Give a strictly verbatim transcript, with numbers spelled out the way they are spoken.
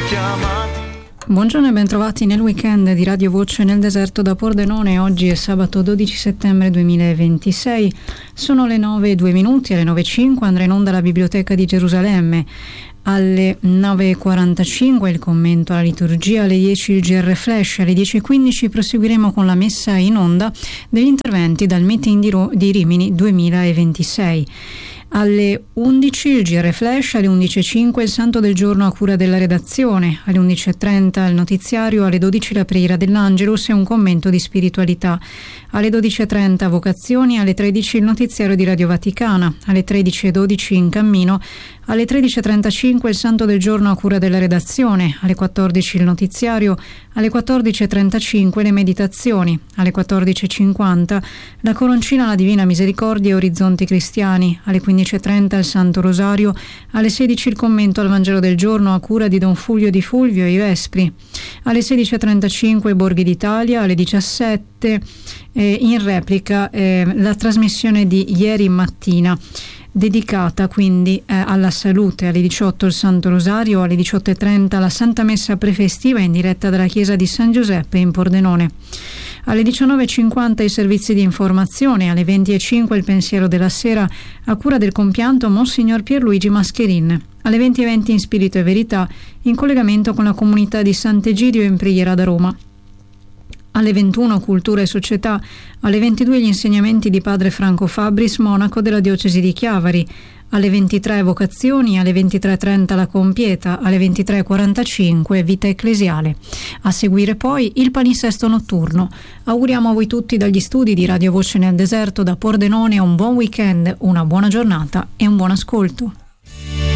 chiamati. Buongiorno e bentrovati nel weekend di Radio Voce nel deserto da Pordenone. Oggi è sabato dodici settembre duemilaventisei, sono le nove e due minuti, alle nove e cinque andrà in onda la Biblioteca di Gerusalemme. Alle nove e quarantacinque il commento alla liturgia, alle dieci il G R Flash, alle dieci e quindici proseguiremo con la messa in onda degli interventi dal meeting di, Ro- di Rimini duemilaventisei. Alle undici il G R Flash, alle undici e cinque il Santo del Giorno a cura della redazione, alle undici e trenta il notiziario, alle dodici la preghiera dell'Angelus e un commento di spiritualità, alle dodici e trenta vocazioni, alle tredici il notiziario di Radio Vaticana, alle tredici e dodici in cammino, alle tredici e trentacinque il Santo del Giorno a cura della redazione, alle quattordici il notiziario, alle quattordici e trentacinque le meditazioni, alle quattordici e cinquanta la coroncina alla Divina Misericordia e Orizzonti Cristiani, alle quindici e trenta il Santo Rosario, alle sedici il commento al Vangelo del Giorno a cura di Don Fulvio Di Fulvio e i Vespri, alle sedici e trentacinque Borghi d'Italia, alle diciassette eh, in replica eh, la trasmissione di ieri mattina, dedicata quindi eh, alla salute. Alle diciotto il Santo Rosario, alle diciotto e trenta la Santa Messa prefestiva in diretta dalla chiesa di San Giuseppe in Pordenone. Alle diciannove e cinquanta i servizi di informazione, alle venti e cinque il pensiero della sera a cura del compianto Monsignor Pierluigi Mascherin. Alle venti e venti in Spirito e Verità in collegamento con la comunità di Sant'Egidio in preghiera da Roma. Alle ventuno Cultura e Società, alle ventidue gli insegnamenti di padre Franco Fabris, monaco della diocesi di Chiavari, alle ventitré Vocazioni, alle ventitré e trenta la Compieta, alle ventitré e quarantacinque Vita Ecclesiale. A seguire poi il palinsesto notturno. Auguriamo a voi tutti dagli studi di Radio Voce nel deserto da Pordenone un buon weekend, una buona giornata e un buon ascolto.